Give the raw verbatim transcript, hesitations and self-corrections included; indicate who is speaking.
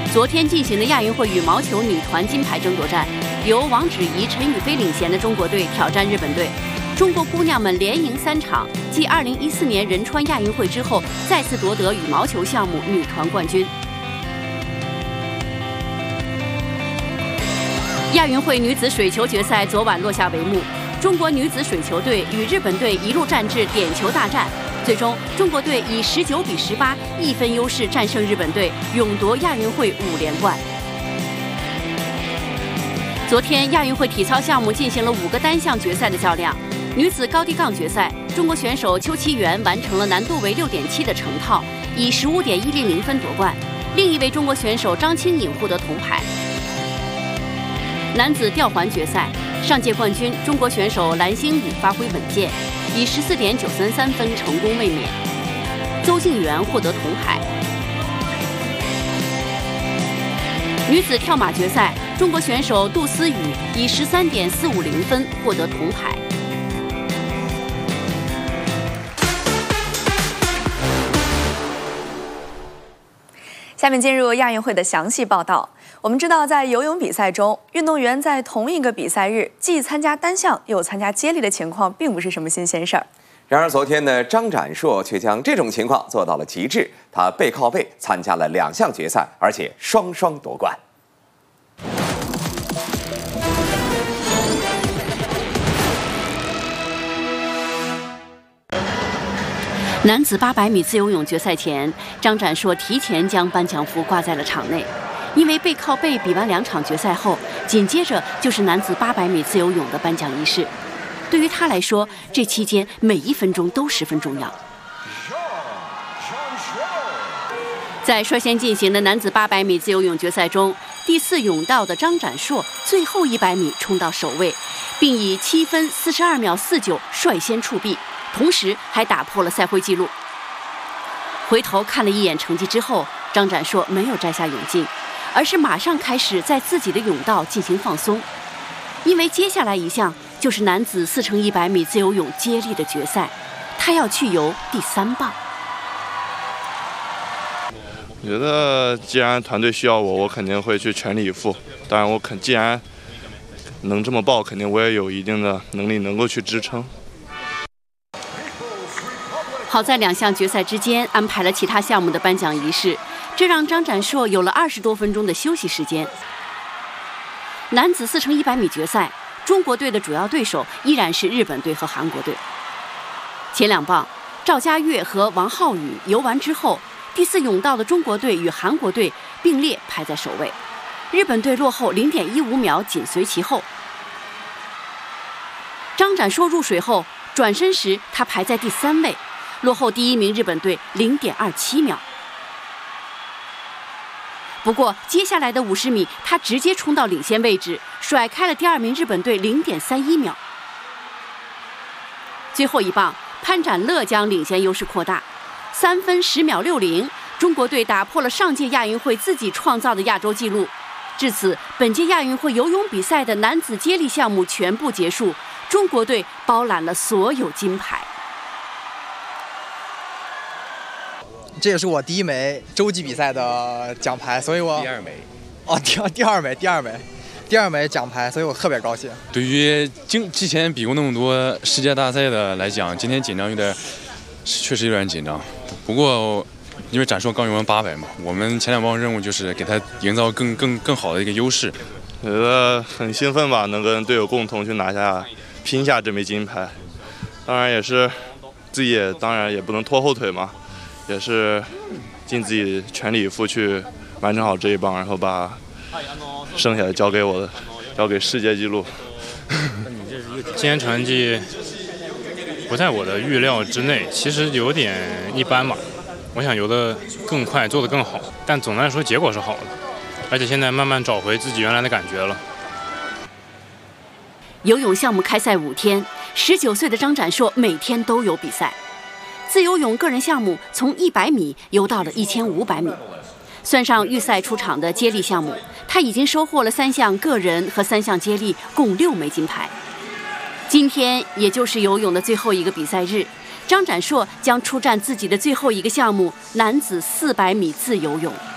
Speaker 1: 昨天进行的亚运会羽毛球女团金牌争夺战，由王芷怡、陈雨菲领衔的中国队挑战日本队。中国姑娘们连赢三场，继二零一四年仁川亚运会之后，再次夺得羽毛球项目女团冠军。亚运会女子水球决赛昨晚落下帷幕，中国女子水球队与日本队一路战至点球大战。最终，中国队以十九比十八一分优势战胜日本队，勇夺亚运会五连冠。昨天，亚运会体操项目进行了五个单项决赛的较量。女子高低杠决赛，中国选手邱其媛完成了难度为六点七的成套，以十五点一零零分夺冠。另一位中国选手张清颖获得铜牌。男子吊环决赛，上届冠军中国选手蓝星宇发挥稳健，以十四点九三三分成功卫冕。邹静媛获得铜牌。女子跳马决赛，中国选手杜思雨以十三点四五零分获得铜牌。
Speaker 2: 下面进入亚运会的详细报道。我们知道，在游泳比赛中，运动员在同一个比赛日既参加单项又参加接力的情况，并不是什么新鲜事儿。
Speaker 3: 然而，昨天呢，张展硕却将这种情况做到了极致。他背靠背参加了两项决赛，而且双双夺冠。
Speaker 1: 男子八百米自由泳决赛前，张展硕提前将颁奖服挂在了场内，因为背靠背比完两场决赛后，紧接着就是男子八百米自由泳的颁奖仪式。对于他来说，这期间每一分钟都十分重要。在率先进行的男子八百米自由泳决赛中，第四泳道的张展硕最后一百米冲到首位，并以七分四十二秒四九率先触壁。同时还打破了赛会纪录。回头看了一眼成绩之后，张展硕没有摘下泳镜，而是马上开始在自己的泳道进行放松，因为接下来一项就是男子四乘一百米自由泳接力的决赛，他要去游第三棒。
Speaker 4: 我觉得既然团队需要我，我肯定会去全力以赴。当然，我肯既然能这么报，肯定我也有一定的能力能够去支撑。
Speaker 1: 好在两项决赛之间安排了其他项目的颁奖仪式，这让张展硕有了二十多分钟的休息时间。男子四乘一百米决赛，中国队的主要对手依然是日本队和韩国队。前两棒，赵家悦和王浩宇游完之后，第四泳道的中国队与韩国队并列排在首位，日本队落后零点一五秒，紧随其后。张展硕入水后转身时，他排在第三位，落后第一名日本队零点二七秒。不过接下来的五十米，他直接冲到领先位置，甩开了第二名日本队零点三一秒。最后一棒，潘展乐将领先优势扩大，三分十秒六零，中国队打破了上届亚运会自己创造的亚洲纪录。至此，本届亚运会游泳比赛的男子接力项目全部结束，中国队包揽了所有金牌。
Speaker 5: 这也是我第一枚洲际比赛的奖牌，所以我
Speaker 6: 第二枚，
Speaker 5: 哦，第二第二枚，第二枚，第二枚奖牌，所以我特别高兴。
Speaker 6: 对于经之前比过那么多世界大赛的来讲，今天紧张有点，确实有点紧张。不过因为展硕刚游完八百嘛，我们前两棒任务就是给他营造更更更好的一个优势。
Speaker 4: 觉得很兴奋吧，能跟队友共同去拿下、拼下这枚金牌。当然也是自己也当然也不能拖后腿嘛。也是尽自己全力以赴去完成好这一棒，然后把剩下的交给我的，交给世界纪录。
Speaker 7: 今天成绩不在我的预料之内，其实有点一般吧。我想游得更快，做得更好，但总的来说结果是好的，而且现在慢慢找回自己原来的感觉了。
Speaker 1: 游泳项目开赛五天，十九岁的张展硕每天都有比赛。自由泳个人项目从一百米游到了一千五百米，算上预赛出场的接力项目，他已经收获了三项个人和三项接力，共六枚金牌。今天也就是游泳的最后一个比赛日，张展硕将出战自己的最后一个项目——男子四百米自由泳。